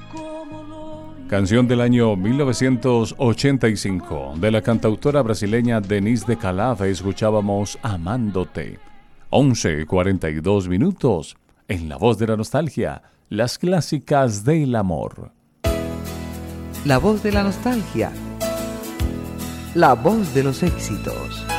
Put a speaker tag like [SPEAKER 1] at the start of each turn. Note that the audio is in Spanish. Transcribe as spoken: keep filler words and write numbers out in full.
[SPEAKER 1] Canción del año mil novecientos ochenta y cinco de la cantautora brasileña Denise de Calaf. Escuchábamos Amándote. once cuarenta y dos minutos. En La Voz de la Nostalgia, las clásicas del amor.
[SPEAKER 2] La Voz de la Nostalgia. La voz de los éxitos.